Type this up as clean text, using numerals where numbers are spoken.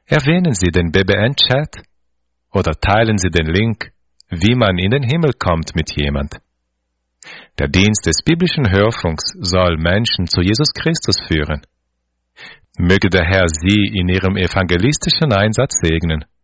Erwähnen Sie den BBN-Chat oder teilen Sie den Link, wie man in den Himmel kommt mit jemand. Der Dienst des biblischen Hörfunks soll Menschen zu Jesus Christus führen. Möge der Herr Sie in Ihrem evangelistischen Einsatz segnen.